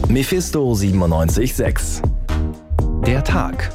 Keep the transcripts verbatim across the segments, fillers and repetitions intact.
Mephisto siebenundneunzig Komma sechs. Der Tag.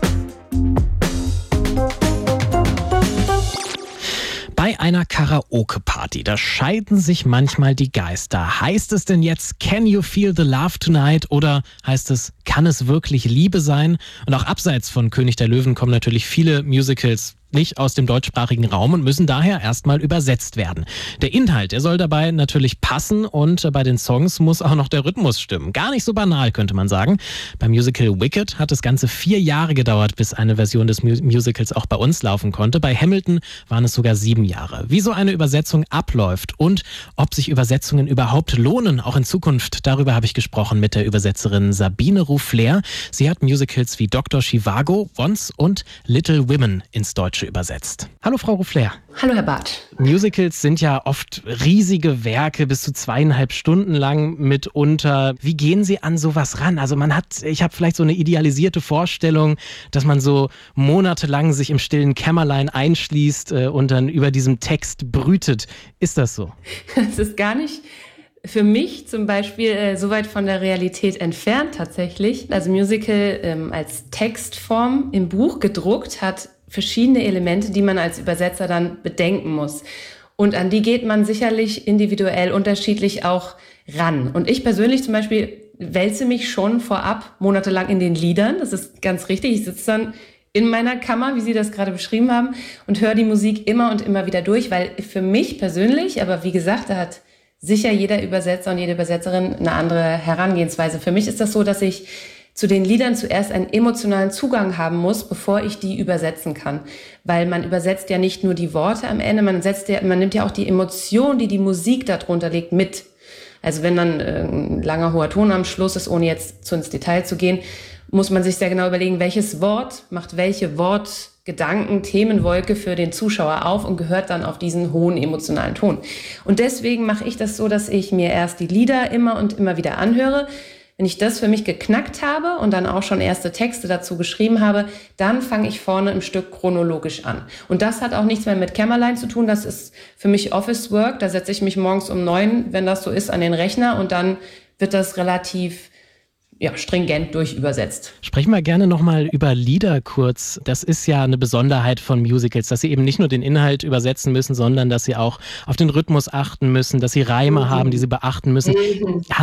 Bei einer Karaoke-Party, da scheiden sich manchmal die Geister. Heißt es denn jetzt, can you feel the love tonight? Oder heißt es, kann es wirklich Liebe sein? Und auch abseits von König der Löwen kommen natürlich viele Musicals nicht aus dem deutschsprachigen Raum und müssen daher erstmal übersetzt werden. Der Inhalt, der soll dabei natürlich passen und bei den Songs muss auch noch der Rhythmus stimmen. Gar nicht so banal, könnte man sagen. Beim Musical Wicked hat es ganze vier Jahre gedauert, bis eine Version des Mu- Musicals auch bei uns laufen konnte. Bei Hamilton waren es sogar sieben Jahre. Wie so eine Übersetzung abläuft und ob sich Übersetzungen überhaupt lohnen, auch in Zukunft, darüber habe ich gesprochen mit der Übersetzerin Sabine Roux-Flair. Sie hat Musicals wie Doktor Zhivago, Once und Little Women ins Deutsche übersetzt. Hallo Frau Roux-Flair. Hallo Herr Barth. Musicals sind ja oft riesige Werke, bis zu zweieinhalb Stunden lang mitunter. Wie gehen Sie an sowas ran? Also man hat, ich habe vielleicht so eine idealisierte Vorstellung, dass man so monatelang sich im stillen Kämmerlein einschließt äh, und dann über diesem Text brütet. Ist das so? Es ist gar nicht für mich zum Beispiel äh, so weit von der Realität entfernt tatsächlich. Also Musical ähm, als Textform im Buch gedruckt hat verschiedene Elemente, die man als Übersetzer dann bedenken muss. Und an die geht man sicherlich individuell unterschiedlich auch ran. Und ich persönlich zum Beispiel wälze mich schon vorab monatelang in den Liedern. Das ist ganz richtig. Ich sitze dann in meiner Kammer, wie Sie das gerade beschrieben haben, und höre die Musik immer und immer wieder durch, weil für mich persönlich, aber wie gesagt, da hat sicher jeder Übersetzer und jede Übersetzerin eine andere Herangehensweise. Für mich ist das so, dass ich zu den Liedern zuerst einen emotionalen Zugang haben muss, bevor ich die übersetzen kann. Weil man übersetzt ja nicht nur die Worte am Ende, man, setzt ja, man nimmt ja auch die Emotion, die die Musik darunter legt, mit. Also wenn dann äh, ein langer, hoher Ton am Schluss ist, ohne jetzt zu ins Detail zu gehen, muss man sich sehr genau überlegen, welches Wort macht welche Wortgedanken, Themenwolke für den Zuschauer auf und gehört dann auf diesen hohen emotionalen Ton. Und deswegen mache ich das so, dass ich mir erst die Lieder immer und immer wieder anhöre. Wenn ich das für mich geknackt habe und dann auch schon erste Texte dazu geschrieben habe, dann fange ich vorne im Stück chronologisch an. Und das hat auch nichts mehr mit Kämmerlein zu tun. Das ist für mich Office Work. Da setze ich mich morgens um neun, wenn das so ist, an den Rechner und dann wird das relativ ja, stringent durchübersetzt. Sprechen wir gerne nochmal über Lieder kurz. Das ist ja eine Besonderheit von Musicals, dass sie eben nicht nur den Inhalt übersetzen müssen, sondern dass sie auch auf den Rhythmus achten müssen, dass sie Reime mhm. haben, die sie beachten müssen. Mhm.